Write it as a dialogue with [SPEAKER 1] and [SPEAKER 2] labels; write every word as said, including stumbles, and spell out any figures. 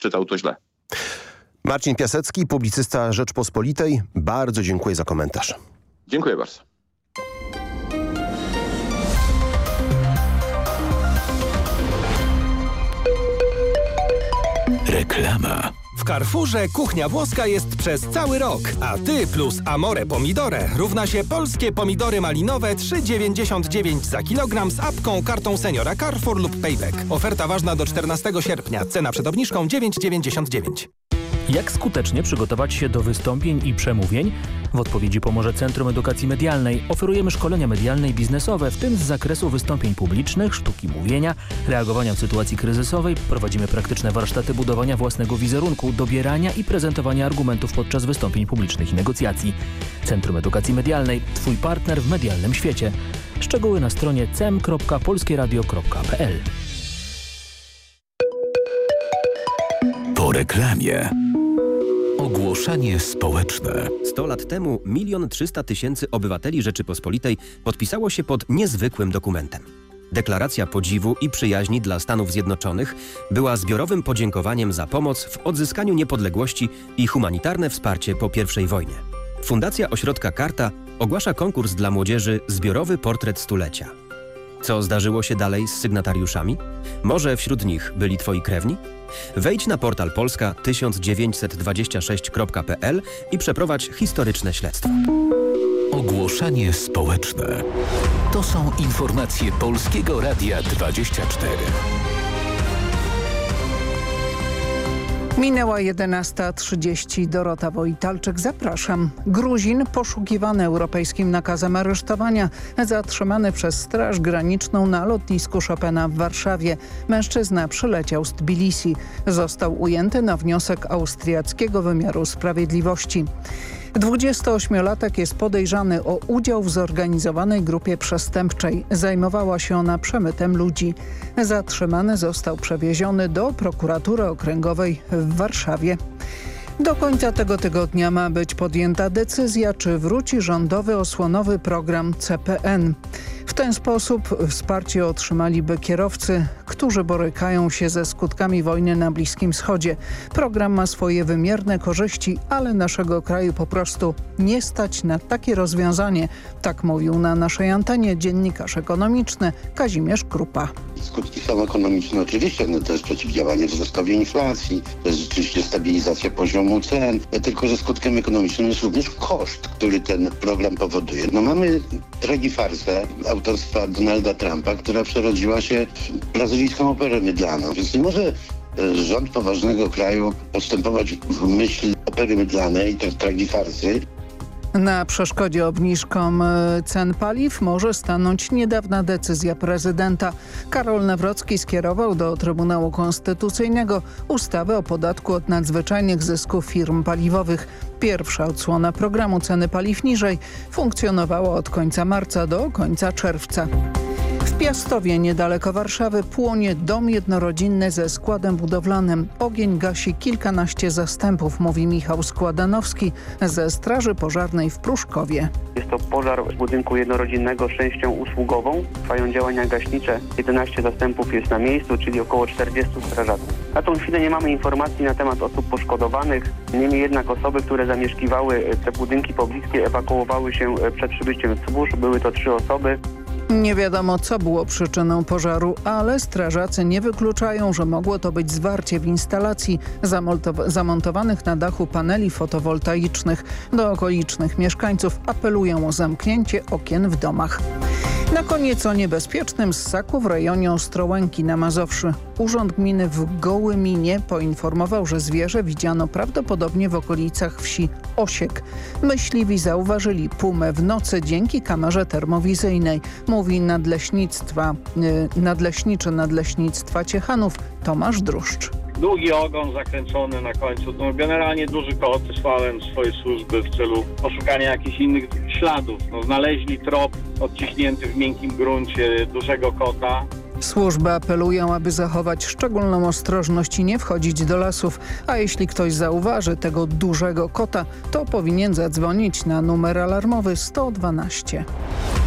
[SPEAKER 1] czytał to źle.
[SPEAKER 2] Marcin Piasecki, publicysta Rzeczpospolitej. Bardzo dziękuję za komentarz.
[SPEAKER 1] Dziękuję bardzo.
[SPEAKER 3] Reklama.
[SPEAKER 4] W Carrefourze kuchnia włoska jest przez cały rok, a Ty plus Amore Pomidore równa się polskie pomidory malinowe trzy dziewięćdziesiąt dziewięć za kilogram z apką, kartą seniora Carrefour lub Payback. Oferta ważna do czternastego sierpnia. Cena przed obniżką dziewięć dziewięćdziesiąt dziewięć.
[SPEAKER 5] Jak skutecznie przygotować się do wystąpień i przemówień? W odpowiedzi pomoże Centrum Edukacji Medialnej. Oferujemy szkolenia medialne i biznesowe, w tym z zakresu wystąpień publicznych, sztuki mówienia, reagowania w sytuacji kryzysowej. Prowadzimy praktyczne warsztaty budowania własnego wizerunku, dobierania i prezentowania argumentów podczas wystąpień publicznych i negocjacji. Centrum Edukacji Medialnej. Twój partner w medialnym świecie. Szczegóły na stronie c e m kropka polskie radio kropka p l.
[SPEAKER 3] Po reklamie. Ogłoszenie społeczne.
[SPEAKER 6] sto lat temu milion trzysta tysięcy obywateli Rzeczypospolitej podpisało się pod niezwykłym dokumentem. Deklaracja podziwu i przyjaźni dla Stanów Zjednoczonych była zbiorowym podziękowaniem za pomoc w odzyskaniu niepodległości i humanitarne wsparcie po pierwszej wojnie. Fundacja Ośrodka Karta ogłasza konkurs dla młodzieży Zbiorowy Portret Stulecia. Co zdarzyło się dalej z sygnatariuszami? Może wśród nich byli twoi krewni? Wejdź na portal polska tysiąc dziewięćset dwadzieścia sześć kropka p l i przeprowadź historyczne śledztwo.
[SPEAKER 3] Ogłoszenie społeczne. To są informacje Polskiego Radia dwadzieścia cztery.
[SPEAKER 7] Minęła jedenasta trzydzieści. Dorota Wojtalczyk, zapraszam. Gruzin poszukiwany europejskim nakazem aresztowania, zatrzymany przez Straż Graniczną na lotnisku Chopina w Warszawie. Mężczyzna przyleciał z Tbilisi. Został ujęty na wniosek austriackiego wymiaru sprawiedliwości. dwudziestoośmiolatek jest podejrzany o udział w zorganizowanej grupie przestępczej. Zajmowała się ona przemytem ludzi. Zatrzymany został przewieziony do prokuratury okręgowej w Warszawie. Do końca tego tygodnia ma być podjęta decyzja, czy wróci rządowy osłonowy program C P N. W ten sposób wsparcie otrzymaliby kierowcy, którzy borykają się ze skutkami wojny na Bliskim Wschodzie. Program ma swoje wymierne korzyści, ale naszego kraju po prostu nie stać na takie rozwiązanie. Tak mówił na naszej antenie dziennikarz ekonomiczny Kazimierz Krupa.
[SPEAKER 8] Skutki są ekonomiczne oczywiście, no to jest przeciwdziałanie wzrostowi inflacji, to jest rzeczywiście stabilizacja poziomu cen, tylko że skutkiem ekonomicznym jest również koszt, który ten program powoduje. No mamy tragifarsę autorstwa Donalda Trumpa, która przerodziła się w brazylijską operę mydlaną, więc nie może rząd poważnego kraju postępować w myśl opery mydlanej, to jest tragifarsy.
[SPEAKER 7] Na przeszkodzie obniżkom cen paliw może stanąć niedawna decyzja prezydenta. Karol Nawrocki skierował do Trybunału Konstytucyjnego ustawę o podatku od nadzwyczajnych zysków firm paliwowych. Pierwsza odsłona programu Ceny paliw niżej funkcjonowała od końca marca do końca czerwca. W Piastowie, niedaleko Warszawy, płonie dom jednorodzinny ze składem budowlanym. Ogień gasi kilkanaście zastępów, mówi Michał Składanowski ze Straży Pożarnej w Pruszkowie.
[SPEAKER 9] Jest to pożar w budynku jednorodzinnego z częścią usługową. Trwają działania gaśnicze. jedenaście zastępów jest na miejscu, czyli około czterdziestu strażaków. Na tą chwilę nie mamy informacji na temat osób poszkodowanych. Niemniej jednak osoby, które zamieszkiwały te budynki pobliskie, ewakuowały się przed przybyciem służb. Były to trzy osoby.
[SPEAKER 7] Nie wiadomo, co było przyczyną pożaru, ale strażacy nie wykluczają, że mogło to być zwarcie w instalacji zamontowanych na dachu paneli fotowoltaicznych. Do okolicznych mieszkańców apelują o zamknięcie okien w domach. Na koniec o niebezpiecznym ssaku w rejonie Ostrołęki na Mazowszu. Urząd Gminy w Gołyminie poinformował, że zwierzę widziano prawdopodobnie w okolicach wsi Osiek. Myśliwi zauważyli pumę w nocy dzięki kamerze termowizyjnej, mówi nadleśnictwa, yy, nadleśniczy Nadleśnictwa Ciechanów Tomasz Druszcz.
[SPEAKER 10] Długi ogon zakręcony na końcu. No, generalnie duży kot. Wysłałem swoje służby w celu poszukania jakichś innych śladów. No, znaleźli trop odciśnięty w miękkim gruncie dużego kota.
[SPEAKER 7] Służby apelują, aby zachować szczególną ostrożność i nie wchodzić do lasów. A jeśli ktoś zauważy tego dużego kota, to powinien zadzwonić na numer alarmowy sto dwanaście.